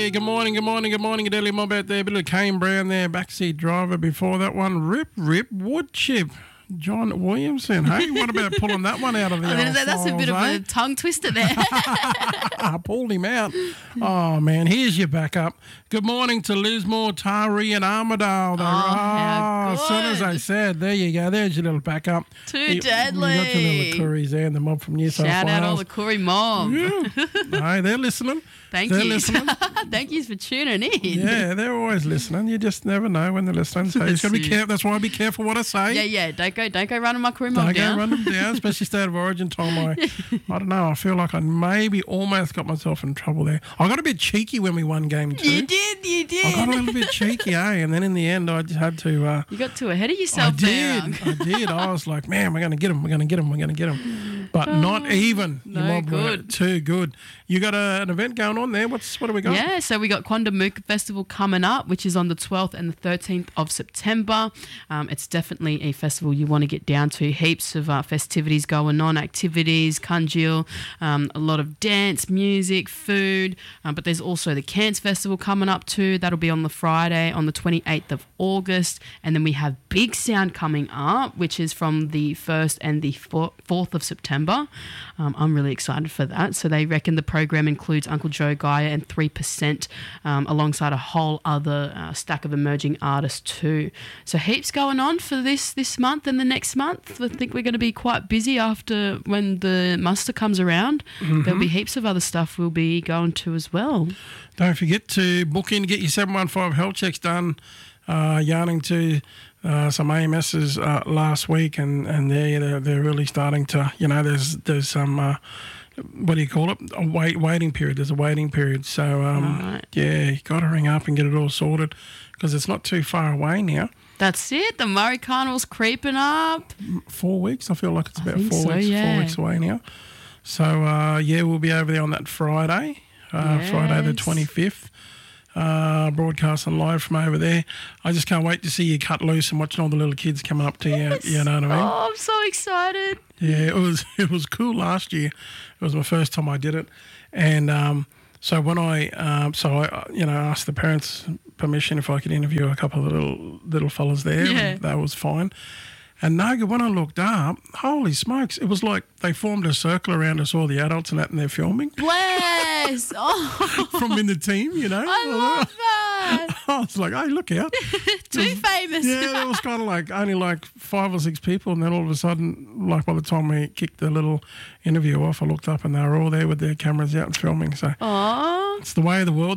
Yeah, good morning, Adelia Mob out there. A bit of Kane Brown there, backseat driver before that one. Rip, wood chip. John Williamson. Hey, what about pulling that one out of the old That's a bit of a tongue twister there. I pulled him out. Oh, man, here's your backup. Good morning to Lismore, Taree and Armidale. How as soon as I said, there you go. There's your little backup. Too deadly. You got your little Curries there and the mob from New South Wales. Shout out all the Curry mob. Yeah. Hey, they're listening. Thank they're you. Listening. Thank you for tuning in. Yeah, they're always listening. You just never know when they're listening. So you got to be careful. That's why I be careful what I say. Yeah. Don't go running my Curry mob down. Don't go run them down, especially State of Origin time. I don't know. I feel like I maybe almost got myself in trouble there. I got a bit cheeky when we won game 2. You did. I got a little bit cheeky, and then in the end, I just had to. You got too ahead of yourself. I did. I was like, man, we're going to get him. But not even. No good. Too good. You got an event going on there. What do we got? Yeah, so we got Quandamooka Festival coming up, which is on the 12th and the 13th of September. It's definitely a festival you want to get down to. Heaps of festivities going on, activities, Kunjil, a lot of dance, music, food. But there's also the Cairns Festival coming up too. That'll be on the Friday, on the 28th of August. And then we have Big Sound coming up, which is from the 1st and the 4th of September. I'm really excited for that. So they reckon the program includes Uncle Joe Gaia and 3%, alongside a whole other stack of emerging artists too. So heaps going on for this month and the next month. I think we're going to be quite busy after when the muster comes around. Mm-hmm. There'll be heaps of other stuff we'll be going to as well. Don't forget to book in, get your 715 health checks done. Yarning to some AMSs last week, and they're really starting to, there's some what do you call it? A waiting period. There's a waiting period. So right. Yeah, you got to ring up and get it all sorted because it's not too far away now. That's it. The Murray Carnival's creeping up. 4 weeks. I feel like it's about 4 weeks. Yeah. 4 weeks away now. So we'll be over there on that Friday. Yes. Friday the 25th. Broadcasting live from over there. I just can't wait to see you cut loose and watching all the little kids coming up to you. You know what I mean? Oh, I'm so excited. Yeah, it was cool last year. It was my first time I did it, and so when I asked the parents permission if I could interview a couple of little fellas there. Yeah. And that was fine. And Naga, when I looked up, holy smokes, it was like they formed a circle around us, all the adults and that, and they're filming. Bless! Oh. From in the team, I love that. I was like, hey, look out. Too famous. Yeah, it was kind of like only like 5 or 6 people, and then all of a sudden, like by the time we kicked the little interview off, I looked up and they were all there with their cameras out and filming. So Aww. it's the way of the world.